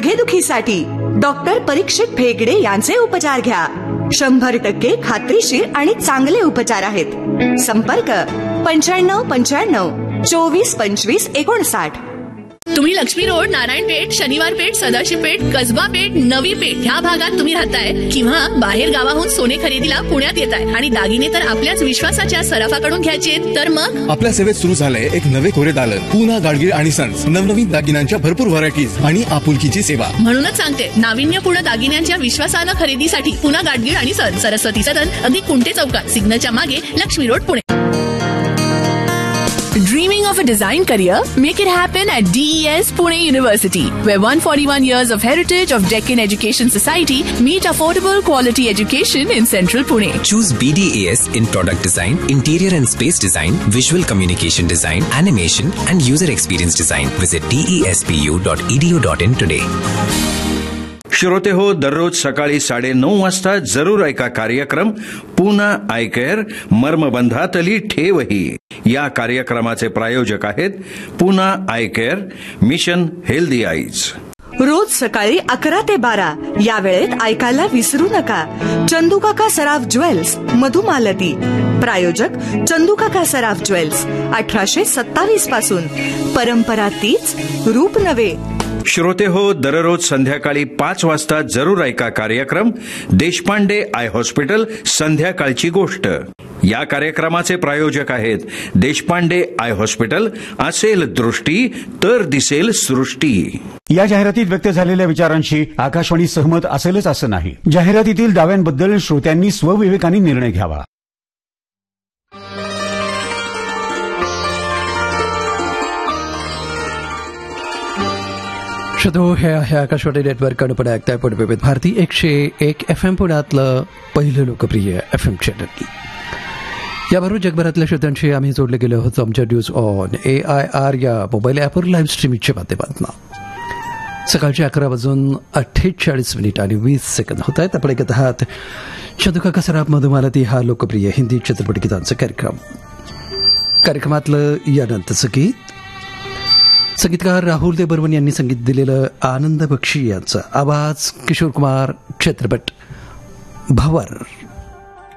गुडघेदुखीसाठी doctor परीक्षित भेगडे यांचे उपचार घ्या. 100% खात्रीशीर आणि चांगले उपचार आहेत. संपर्क 9595 24 25 59. तुम्ही लक्ष्मी रोड, नारायणपेठ, शनिवार पेठ, सदाशिव पेठ, कसबा पेठ, नवी पेठ ह्या भागात तुम्ही राहताय किंवा बाहेर गावाहून सोने खरेदीला पुण्यात येताय आणि दागिने तर आपल्याच विश्वासाच्या सराफाकडून घ्यायचे, तर मग आपल्या सेवेत सुरू झालंय एक नवे कोरे दालन, पूना गाडगीळ आणि सन्स. नवनवीन दागिन्यांच्या भरपूर व्हरायटीज आणि आपुलकीची सेवा. म्हणूनच सांगते, नाविन्यपूर्ण दागिन्यांच्या विश्वासानं खरेदीसाठी पुना गाडगीळ आणि सन्स, सरस्वती सदन, अगदी कुंटे चौकात, सिग्नलच्या मागे, Lakshmi road, Pune. Dreaming of a design career? Make it happen at DES Pune University, where 141 years of heritage of Deccan Education Society meet affordable quality education in central Pune. Choose BDAS in product design, interior and space design, visual communication design, animation and user experience design. Visit despu.edu.in today. श्रोते हो, दररोज सकाळी 9:30 वाजता जरूर ऐका कार्यक्रम Poona I care, मर्मबंधातली ठेवही. या कार्यक्रमाचे प्रायोजक आहेत Poona I care, mission healthy eyes. रोज सकाळी 11 ते 12 या वेळेत ऐकायला विसरू नका. चंदूकाका सराफ ज्वेल्स, मधुमालती. प्रायोजक चंदूकाका सराफ ज्वेल्स. 1827 पासून परंपरा तीच, रूप नवे. श्रोते हो, दररोज संध्याकाळी 5 वाजता जरूर ऐका कार्यक्रम देशपांडे आय हॉस्पिटल, संध्याकाळची गोष्ट. या कार्यक्रमाचे प्रायोजक आहेत देशपांडे आय हॉस्पिटल. असेल दृष्टी तर दिसेल सृष्टी. या जाहिरातीत व्यक्त झालेल्या विचारांशी आकाशवाणी सहमत असेलच असं नाही. जाहिरातीतील दाव्यांबद्दल श्रोत्यांनी स्वविवेकाने निर्णय घ्यावा. श्रोतो, हे आहे आकाशवाणी नेटवर्क कडपणे ऐकताय पुणे विविध भारती 101 FM पुण्यातलं पहिलं लोकप्रिय FM चॅनल. याबरोबर जगभरातल्या श्रोत्यांशी आम्ही जोडले गेलो आहोत आमच्या न्यूज ऑन AIR या मोबाईल ॲपवर लाईव्ह स्ट्रीमिंगच्या माध्यमातून. सकाळचे 11:48 आणि 20 होत आहेत. आपण ऐकत आहात चंदूकाका सराफ मधुमालती हा लोकप्रिय हिंदी चित्रपट गीतांचा कार्यक्रम. कार्यक्रमातलं यानंतरचं गीत संगीतकार राहुल देव बर्मन यांनी संगीत दिलेलं आनंद बक्षी यांचा आवाज, किशोर कुमार, चित्रपट भंवर.